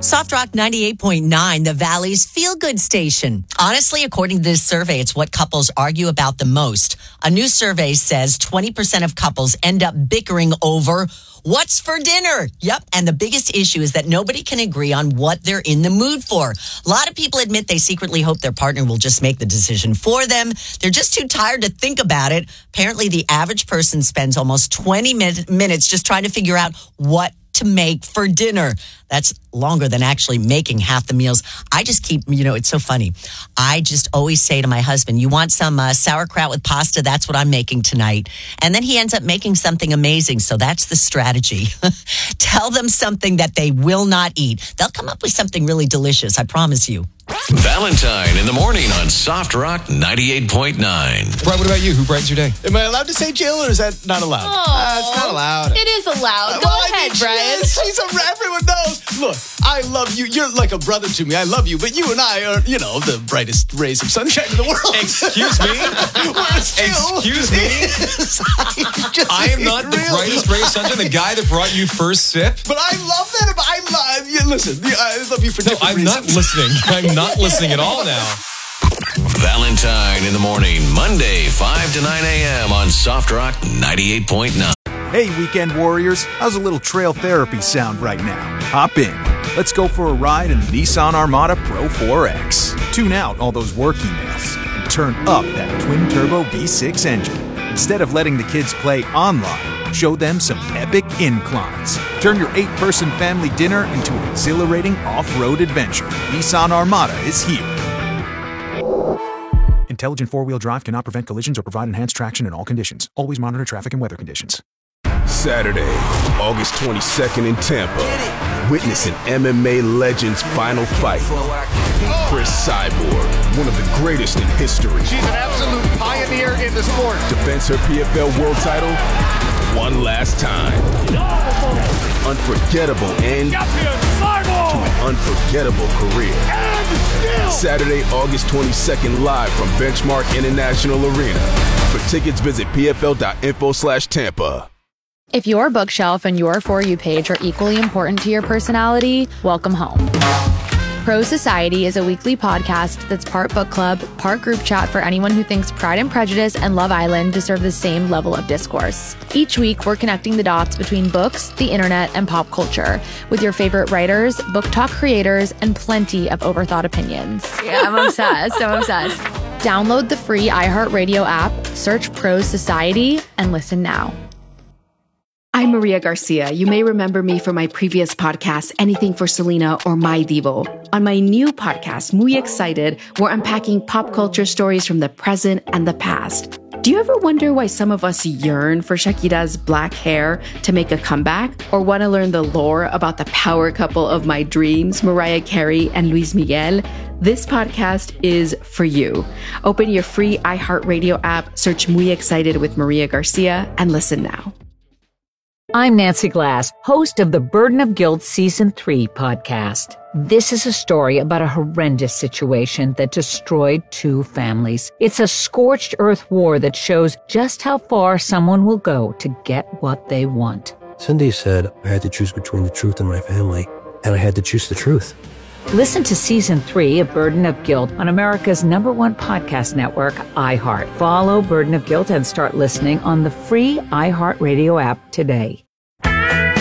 Soft Rock 98.9, the Valley's feel-good station. Honestly, according to this survey, it's what couples argue about the most. A new survey says 20% of couples end up bickering over what's for dinner. Yep. And the biggest issue is that nobody can agree on what they're in the mood for. A lot of people admit they secretly hope their partner will just make the decision for them. They're just too tired to think about it. Apparently, the average person spends almost 20 minutes just trying to figure out what to make for dinner. That's longer than actually making half the meals. I just keep, it's so funny. I just always say to my husband, you want some sauerkraut with pasta? That's what I'm making tonight. And then he ends up making something amazing. So that's the strategy. Tell them something that they will not eat. They'll come up with something really delicious. I promise you. Valentine in the morning on Soft Rock 98.9. Right, what about you? Who brightens your day? Am I allowed to say Jill, or is that not allowed? It's not allowed. It is allowed. Go ahead, Brian. Everyone knows. Look, I love you. You're like a brother to me. I love you. But you and I are, the brightest rays of sunshine in the world. Excuse me? Excuse me? I am not the brightest ray of sunshine, the guy that brought you first sip? But I love that. Listen, I love you for different reasons. I'm not listening. I'm not listening at all now. Valentine in the morning, Monday, 5 to 9 a.m. on Soft Rock 98.9. Hey, weekend warriors, how's a little trail therapy sound right now? Hop in. Let's go for a ride in the Nissan Armada Pro 4X. Tune out all those work emails and turn up that twin-turbo V6 engine. Instead of letting the kids play online, show them some epic inclines. Turn your 8-person family dinner into an exhilarating off-road adventure. Nissan Armada is here. Intelligent four-wheel drive cannot prevent collisions or provide enhanced traction in all conditions. Always monitor traffic and weather conditions. Saturday, August 22nd in Tampa. Witness an MMA legend's final fight. Chris Cyborg, one of the greatest in history. She's an absolute pioneer in the sport. Defends her PFL world title one last time. Unforgettable end to an unforgettable career. Saturday, August 22nd, live from Benchmark International Arena. For tickets, visit pfl.info/Tampa. If your bookshelf and your For You page are equally important to your personality, welcome home. Pro Society is a weekly podcast that's part book club, part group chat for anyone who thinks Pride and Prejudice and Love Island deserve the same level of discourse. Each week, we're connecting the dots between books, the internet, and pop culture with your favorite writers, book talk creators, and plenty of overthought opinions. Yeah, I'm obsessed. Download the free iHeartRadio app, search Pro Society, and listen now. I'm Maria Garcia. You may remember me from my previous podcast, Anything for Selena or My Divo. On my new podcast, Muy Excited, we're unpacking pop culture stories from the present and the past. Do you ever wonder why some of us yearn for Shakira's black hair to make a comeback? Or want to learn the lore about the power couple of my dreams, Mariah Carey and Luis Miguel? This podcast is for you. Open your free iHeartRadio app, search Muy Excited with Maria Garcia, and listen now. I'm Nancy Glass, host of the Burden of Guilt Season 3 podcast. This is a story about a horrendous situation that destroyed 2 families. It's a scorched earth war that shows just how far someone will go to get what they want. Cindy said I had to choose between the truth and my family, and I had to choose the truth. Listen to Season 3 of Burden of Guilt on America's #1 podcast network, iHeart. Follow Burden of Guilt and start listening on the free iHeartRadio app today.